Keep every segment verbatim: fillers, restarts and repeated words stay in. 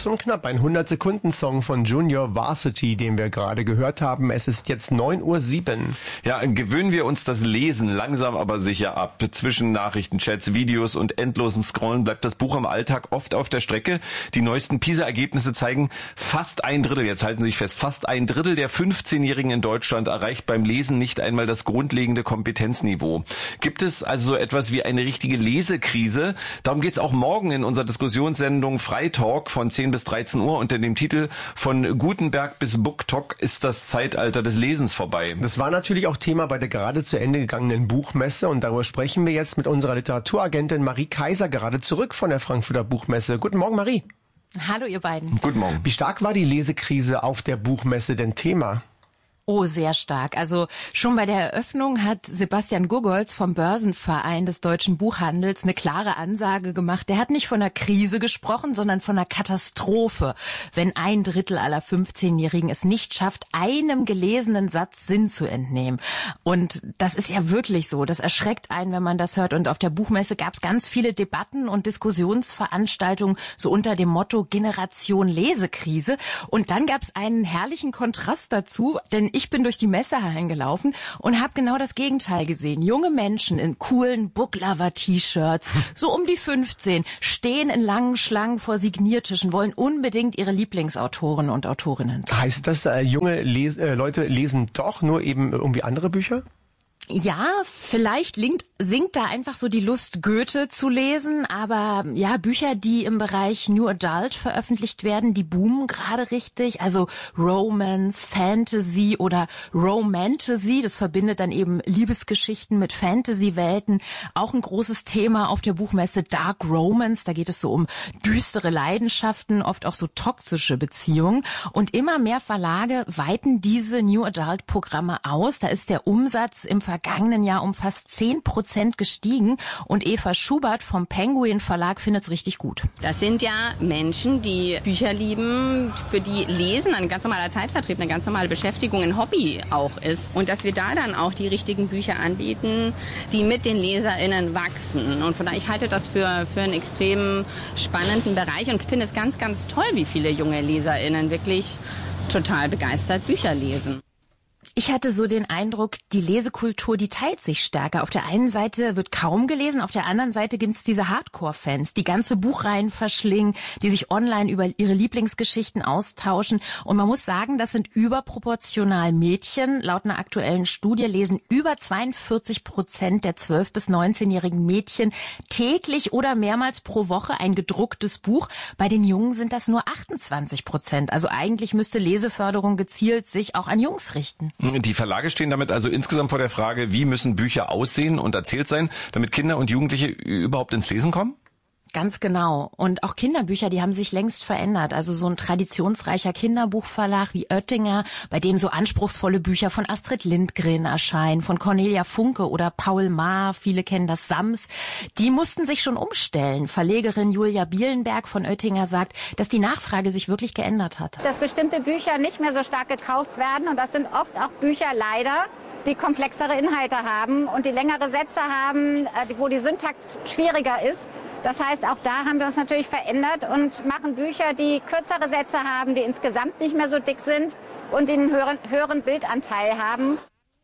Kurz und knapp, ein hundert-Sekunden-Song von Junior Varsity, den wir gerade gehört haben. Es ist jetzt neun Uhr sieben. Ja, gewöhnen wir uns das Lesen langsam aber sicher ab. Zwischen Nachrichtenchats, Videos und endlosem Scrollen bleibt das Buch im Alltag oft auf der Strecke. Die neuesten PISA-Ergebnisse zeigen, fast ein Drittel, jetzt halten Sie sich fest, fast ein Drittel der fünfzehnjährigen in Deutschland erreicht beim Lesen nicht einmal das grundlegende Kompetenzniveau. Gibt es also so etwas wie eine richtige Lesekrise? Darum geht es auch morgen in unserer Diskussionssendung Freitalk von zehn bis dreizehn Uhr unter dem Titel Von Gutenberg bis BookTok ist das Zeitalter des Lesens vorbei. Das war natürlich auch Thema bei der gerade zu Ende gegangenen Buchmesse und darüber sprechen wir jetzt mit unserer Literaturagentin Marie Kaiser, gerade zurück von der Frankfurter Buchmesse. Guten Morgen, Marie. Hallo, ihr beiden. Guten Morgen. Wie stark war die Lesekrise auf der Buchmesse denn Thema? Oh, sehr stark. Also schon bei der Eröffnung hat Sebastian Gugolz vom Börsenverein des deutschen Buchhandels eine klare Ansage gemacht. Der hat nicht von einer Krise gesprochen, sondern von einer Katastrophe, wenn ein Drittel aller fünfzehnjährigen es nicht schafft, einem gelesenen Satz Sinn zu entnehmen. Und das ist ja wirklich so. Das erschreckt einen, wenn man das hört. Und auf der Buchmesse gab es ganz viele Debatten und Diskussionsveranstaltungen so unter dem Motto Generation Lesekrise. Und dann gab es einen herrlichen Kontrast dazu, denn ich bin durch die Messehallen gelaufen und habe genau das Gegenteil gesehen. Junge Menschen in coolen Booklover-T-Shirts, so um die fünfzehn, stehen in langen Schlangen vor Signiertischen, wollen unbedingt ihre Lieblingsautoren und Autorinnen. Heißt das, äh, junge Les- äh, Leute lesen doch nur eben irgendwie andere Bücher? Ja, vielleicht linkt, sinkt da einfach so die Lust, Goethe zu lesen, aber ja, Bücher, die im Bereich New Adult veröffentlicht werden, die boomen gerade richtig, also Romance, Fantasy oder Romantasy, das verbindet dann eben Liebesgeschichten mit Fantasy-Welten, auch ein großes Thema auf der Buchmesse Dark Romance, da geht es so um düstere Leidenschaften, oft auch so toxische Beziehungen und immer mehr Verlage weiten diese New Adult-Programme aus, da ist der Umsatz im vergangenen Jahr um fast zehn Prozent gestiegen und Eva Schubert vom Penguin Verlag findet es richtig gut. Das sind ja Menschen, die Bücher lieben, für die Lesen ein ganz normaler Zeitvertrieb, eine ganz normale Beschäftigung, ein Hobby auch ist. Und dass wir da dann auch die richtigen Bücher anbieten, die mit den LeserInnen wachsen. Und von daher, ich halte das für, für einen extrem spannenden Bereich und finde es ganz, ganz toll, wie viele junge LeserInnen wirklich total begeistert Bücher lesen. Ich hatte so den Eindruck, die Lesekultur, die teilt sich stärker. Auf der einen Seite wird kaum gelesen, auf der anderen Seite gibt's diese Hardcore-Fans, die ganze Buchreihen verschlingen, die sich online über ihre Lieblingsgeschichten austauschen. Und man muss sagen, das sind überproportional Mädchen. Laut einer aktuellen Studie lesen über zweiundvierzig Prozent der zwölf- bis neunzehnjährigen Mädchen täglich oder mehrmals pro Woche ein gedrucktes Buch. Bei den Jungen sind das nur achtundzwanzig Prozent. Also eigentlich müsste Leseförderung gezielt sich auch an Jungs richten. Die Verlage stehen damit also insgesamt vor der Frage, wie müssen Bücher aussehen und erzählt sein, damit Kinder und Jugendliche überhaupt ins Lesen kommen? Ganz genau. Und auch Kinderbücher, die haben sich längst verändert. Also so ein traditionsreicher Kinderbuchverlag wie Oettinger, bei dem so anspruchsvolle Bücher von Astrid Lindgren erscheinen, von Cornelia Funke oder Paul Maar, viele kennen das Sams, die mussten sich schon umstellen. Verlegerin Julia Bielenberg von Oettinger sagt, dass die Nachfrage sich wirklich geändert hat. Dass bestimmte Bücher nicht mehr so stark gekauft werden und das sind oft auch Bücher leider, die komplexere Inhalte haben und die längere Sätze haben, wo die Syntax schwieriger ist. Das heißt, auch da haben wir uns natürlich verändert und machen Bücher, die kürzere Sätze haben, die insgesamt nicht mehr so dick sind und die einen höheren, höheren Bildanteil haben.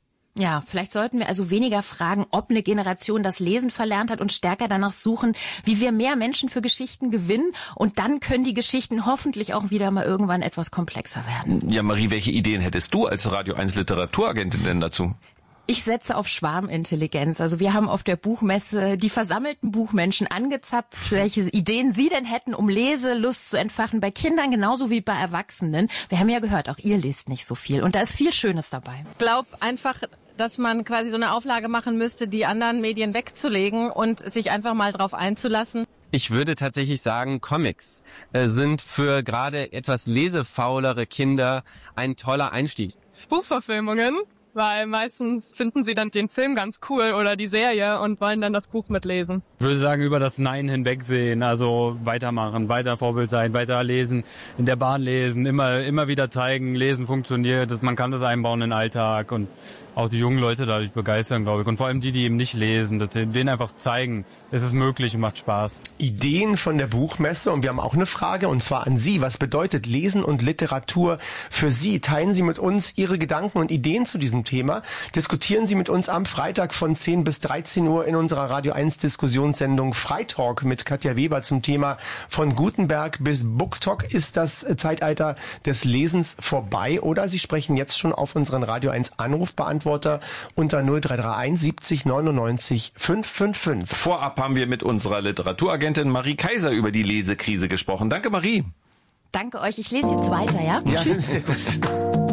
Ja, vielleicht sollten wir also weniger fragen, ob eine Generation das Lesen verlernt hat und stärker danach suchen, wie wir mehr Menschen für Geschichten gewinnen. Und dann können die Geschichten hoffentlich auch wieder mal irgendwann etwas komplexer werden. Ja, Marie, welche Ideen hättest du als Radio eins Literaturagentin denn dazu? Ich setze auf Schwarmintelligenz. Also wir haben auf der Buchmesse die versammelten Buchmenschen angezapft, welche Ideen sie denn hätten, um Leselust zu entfachen, bei Kindern genauso wie bei Erwachsenen. Wir haben ja gehört, auch ihr lest nicht so viel und da ist viel Schönes dabei. Ich glaube einfach, dass man quasi so eine Auflage machen müsste, die anderen Medien wegzulegen und sich einfach mal drauf einzulassen. Ich würde tatsächlich sagen, Comics äh, sind für gerade etwas lesefaulere Kinder ein toller Einstieg. Buchverfilmungen, weil meistens finden sie dann den Film ganz cool oder die Serie und wollen dann das Buch mitlesen. Ich würde sagen, über das Nein hinwegsehen, also weitermachen, weiter Vorbild sein, weiter lesen, in der Bahn lesen, immer immer wieder zeigen, Lesen funktioniert, dass man kann das einbauen in den Alltag und auch die jungen Leute dadurch begeistern, glaube ich. Und vor allem die, die eben nicht lesen, dass denen einfach zeigen, es ist möglich und macht Spaß. Ideen von der Buchmesse, und wir haben auch eine Frage, und zwar an Sie. Was bedeutet Lesen und Literatur für Sie? Teilen Sie mit uns Ihre Gedanken und Ideen zu diesem Thema. Diskutieren Sie mit uns am Freitag von zehn bis dreizehn Uhr in unserer Radio eins Diskussionssendung Freitalk mit Katja Weber zum Thema von Gutenberg bis BookTok. Ist das Zeitalter des Lesens vorbei? Oder Sie sprechen jetzt schon auf unseren Radio eins Anrufbeantworter unter null drei drei eins siebzig neunundneunzig fünf fünf fünf. Vorab haben wir mit unserer Literaturagentin Marie Kaiser über die Lesekrise gesprochen. Danke, Marie. Danke euch. Ich lese jetzt weiter, ja? Ja, sehr gut.